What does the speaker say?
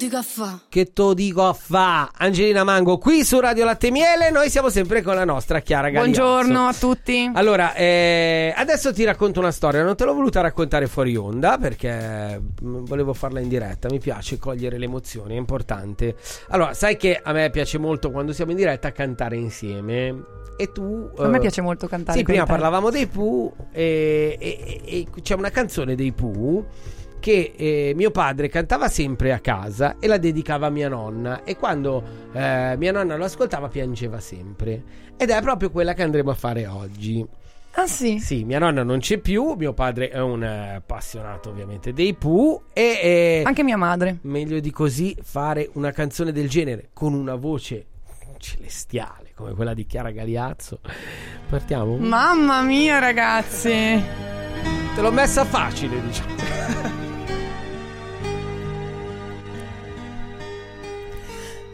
Che to dico a fa? Angelina Mango qui su Radio Latte e Miele. Noi siamo sempre con la nostra Chiara Gagliazzo. Buongiorno a tutti. Allora, adesso ti racconto una storia. Non te l'ho voluta raccontare fuori onda perché volevo farla in diretta. Mi piace cogliere le emozioni, è importante. Allora, sai che a me piace molto quando siamo in diretta cantare insieme. E tu a me piace molto cantare. Sì, prima parlavamo dei Pooh e c'è una canzone dei Pooh che mio padre cantava sempre a casa e la dedicava a mia nonna, e quando mia nonna lo ascoltava piangeva sempre, ed è proprio quella che andremo a fare oggi. Ah sì? Sì, mia nonna non c'è più, mio padre è un appassionato ovviamente dei Pooh e anche mia madre. Meglio di così fare una canzone del genere con una voce celestiale come quella di Chiara Gagliazzo. Partiamo? Mamma mia, ragazzi, te l'ho messa facile, diciamo.